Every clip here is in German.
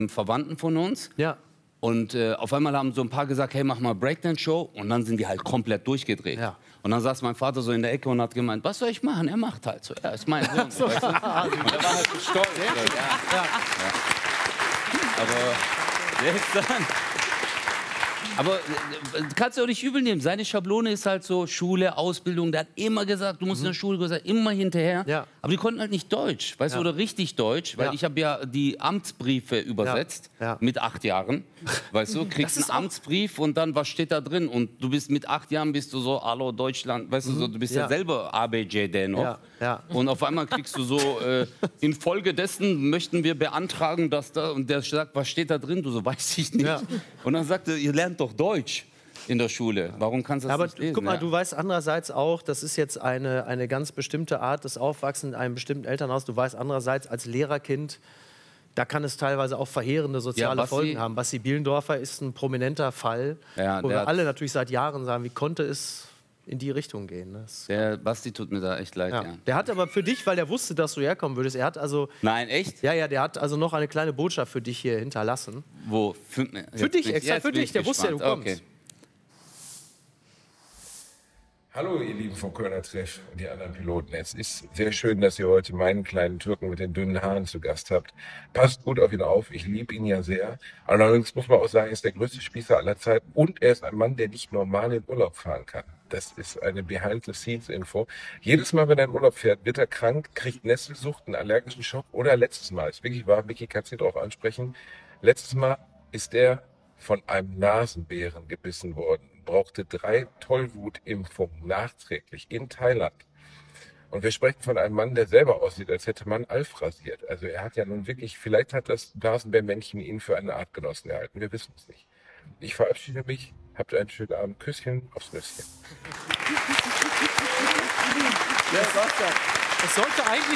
Verwandten von uns. Ja. Und auf einmal haben so ein paar gesagt, hey, mach mal Breakdance-Show. Und dann sind die halt komplett durchgedreht. Ja. Und dann saß mein Vater so in der Ecke und hat gemeint, was soll ich machen? Er macht halt so. Ja, ist mein Sohn. So. Weißt du? Und er war halt so stolz. Ja. Aber jetzt dann... Aber kannst du auch nicht übel nehmen. Seine Schablone ist halt so Schule, Ausbildung. Der hat immer gesagt, du musst in der Schule sein, immer hinterher. Ja. Aber die konnten halt nicht Deutsch, weißt du, oder richtig Deutsch. Weil ich habe ja die Amtsbriefe übersetzt mit 8 Jahren. Weißt du, kriegst einen Amtsbrief und dann, was steht da drin? Und du bist mit 8 Jahren, bist du so, hallo Deutschland, weißt du, so, du bist ja selber ABJD noch. Und auf einmal kriegst du so, infolgedessen möchten wir beantragen, dass da, und der sagt, was steht da drin? Du so, weiß ich nicht. Und dann sagt er, ihr lernt doch Deutsch in der Schule. Warum kannst du das nicht lesen? Aber guck mal, du weißt andererseits auch, das ist jetzt eine ganz bestimmte Art des Aufwachsens in einem bestimmten Elternhaus. Du weißt andererseits als Lehrerkind, da kann es teilweise auch verheerende soziale Folgen haben. Basti Bielendorfer ist ein prominenter Fall, wo wir alle natürlich seit Jahren sagen, wie konnte es in die Richtung gehen. Der Basti tut mir da echt leid, Der hat aber für dich, weil er wusste, dass du herkommen würdest, er hat also... Nein, echt? Ja, der hat also noch eine kleine Botschaft für dich hier hinterlassen. Wo? Für dich, extra für dich, der wusste ja, du kommst. Okay. Hallo, ihr Lieben vom Kölner Treff und die anderen Piloten. Es ist sehr schön, dass ihr heute meinen kleinen Türken mit den dünnen Haaren zu Gast habt. Passt gut auf ihn auf, ich liebe ihn ja sehr. Allerdings muss man auch sagen, er ist der größte Spießer aller Zeiten und er ist ein Mann, der nicht normal in Urlaub fahren kann. Das ist eine Behind-the-Scenes-Info. Jedes Mal, wenn er in Urlaub fährt, wird er krank, kriegt Nesselsucht, einen allergischen Schock. Oder letztes Mal, ist wirklich wahr, Micky kann es nicht darauf ansprechen, letztes Mal ist er von einem Nasenbären gebissen worden. Brauchte 3 Tollwutimpfungen nachträglich in Thailand. Und wir sprechen von einem Mann, der selber aussieht, als hätte man Alf rasiert. Also er hat ja nun wirklich, vielleicht hat das Nasenbärmännchen ihn für eine Artgenossen erhalten. Wir wissen es nicht. Ich verabschiede mich. Habt einen schönen Abend. Küsschen aufs Nüsschen. Es sollte eigentlich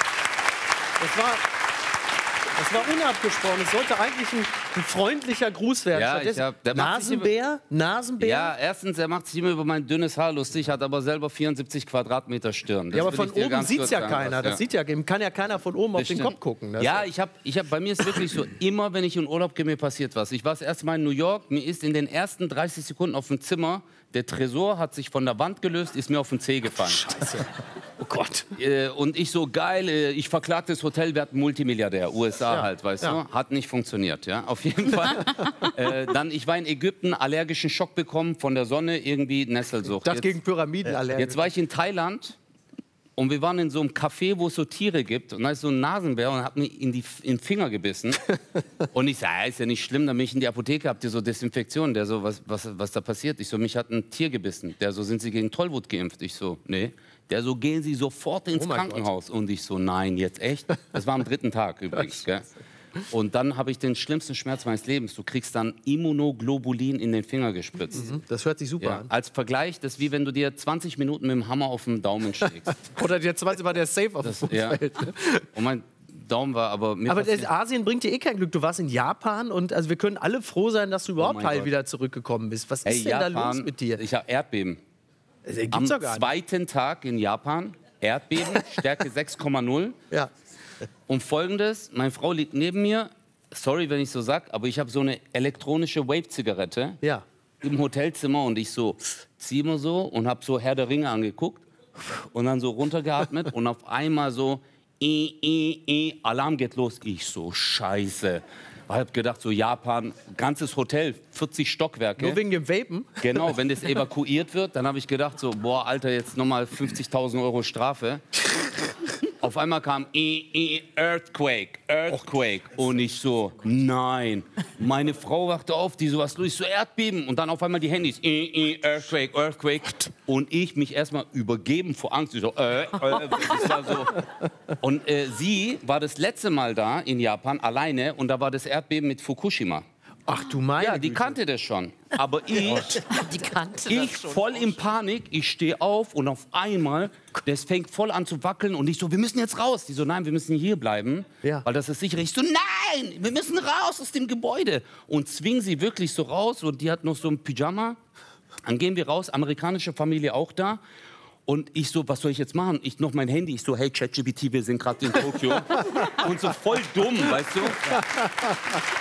das war unabgesprochen. Es sollte eigentlich ein freundlicher Gruß werden. Ja, Nasenbär? Ja, erstens, er macht sich immer über mein dünnes Haar lustig, hat aber selber 74 Quadratmeter Stirn. Das ja, aber von oben sieht es ja keiner. Das sieht ja, kann ja keiner von oben auf den Kopf gucken. Ja, bei mir ist wirklich so, immer wenn ich in Urlaub gehe, mir passiert was. Ich war das erste Mal in New York, mir ist in den ersten 30 Sekunden auf dem Zimmer, der Tresor hat sich von der Wand gelöst, ist mir auf den Zeh gefallen. Scheiße. Oh Gott. Und ich so, geil, ich verklage das Hotel, wir hatten Multimilliardär, USA halt, weißt du. Hat nicht funktioniert, ja, auf jeden Fall. Dann, ich war in Ägypten, allergischen Schock bekommen von der Sonne, irgendwie Nesselsucht. Das gegen Pyramidenallergie. Jetzt war ich in Thailand und wir waren in so einem Café, wo es so Tiere gibt. Und da ist so ein Nasenbär und hat mir in den Finger gebissen. Und ich sage, ist ja nicht schlimm, dann bin ich in die Apotheke, habt ihr so Desinfektion. Der so, was da passiert? Ich so, mich hat ein Tier gebissen. Der so, sind Sie gegen Tollwut geimpft? Ich so, nee. Der so, gehen Sie sofort ins Krankenhaus. Und ich so, nein, jetzt echt? Das war am 3. Tag übrigens, gell? Und dann habe ich den schlimmsten Schmerz meines Lebens. Du kriegst dann Immunoglobulin in den Finger gespritzt. Das hört sich super an. Als Vergleich, das ist wie wenn du dir 20 Minuten mit dem Hammer auf den Daumen schlägst. Oder dir 20 Mal der Safe auf dem Fuß fällt. Und mein Daumen war aber... Aber Asien bringt dir eh kein Glück. Du warst in Japan und also wir können alle froh sein, dass du überhaupt heil wieder zurückgekommen bist. Was ist denn da los mit dir? Ich habe Erdbeben. Am 2. Tag in Japan, Erdbeben, Stärke 6,0. Ja. Und Folgendes, meine Frau liegt neben mir, sorry, wenn ich so sag, aber ich habe so eine elektronische Wave-Zigarette im Hotelzimmer und ich so ziehe immer so und habe so Herr der Ringe angeguckt und dann so runtergeatmet und auf einmal so Alarm geht los. Ich so, scheiße. Ich habe gedacht, so Japan, ganzes Hotel, 40 Stockwerke. Nur wegen dem Vapen? Genau, wenn das evakuiert wird, dann habe ich gedacht, so, boah, Alter, jetzt nochmal 50.000 Euro Strafe. Auf einmal kam Earthquake. Und ich so, nein. Meine Frau wachte auf, die so, was los, ich so, Erdbeben. Und dann auf einmal die Handys, Earthquake. Und ich mich erstmal übergeben vor Angst. Ich so, das war so. Und sie war das letzte Mal da in Japan alleine und da war das Erdbeben mit Fukushima. Ach du meine Ja, die Güte. kannte das schon. Aber ich voll in Panik, ich stehe auf und auf einmal, das fängt voll an zu wackeln und ich so, wir müssen jetzt raus. Die so, nein, wir müssen hier bleiben, weil das ist sicher. Ich so, nein, wir müssen raus aus dem Gebäude. Und zwingen sie wirklich so raus und die hat noch so ein Pyjama. Dann gehen wir raus, amerikanische Familie auch da. Und ich so, was soll ich jetzt machen? Ich noch mein Handy, ich so, hey ChatGPT, wir sind gerade in Tokio. Und so voll dumm, weißt du?